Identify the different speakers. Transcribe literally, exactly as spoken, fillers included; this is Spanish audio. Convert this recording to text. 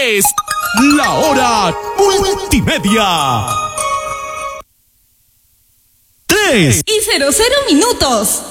Speaker 1: es La Hora Multimedia. tres
Speaker 2: y cero cero minutos.